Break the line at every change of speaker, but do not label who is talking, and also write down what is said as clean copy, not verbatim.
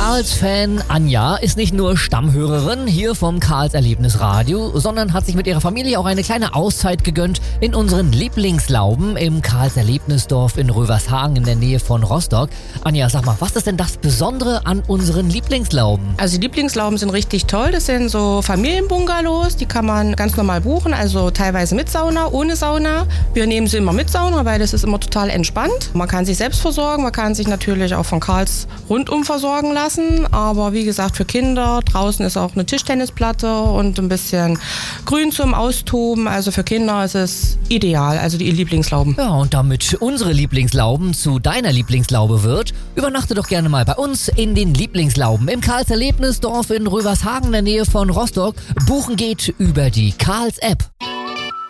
Karls-Fan Anja ist nicht nur Stammhörerin hier vom Karls Erlebnisradio, sondern hat sich mit ihrer Familie auch eine kleine Auszeit gegönnt in unseren Lieblingslauben im Karls Erlebnisdorf in Rövershagen in der Nähe von Rostock. Anja, sag mal, was ist denn das Besondere an unseren Lieblingslauben?
Also die Lieblingslauben sind richtig toll. Das sind so Familienbungalows, die kann man ganz normal buchen, also teilweise mit Sauna, ohne Sauna. Wir nehmen sie immer mit Sauna, weil das ist immer total entspannt. Man kann sich selbst versorgen, man kann sich natürlich auch von Karls rundum versorgen lassen. Aber wie gesagt, für Kinder, draußen ist auch eine Tischtennisplatte und ein bisschen Grün zum Austoben. Also für Kinder ist es ideal, also die Lieblingslauben.
Ja, und damit unsere Lieblingslauben zu deiner Lieblingslaube wird, übernachte doch gerne mal bei uns in den Lieblingslauben im Karls Erlebnisdorf in Rövershagen in der Nähe von Rostock. Buchen geht über die Karls App.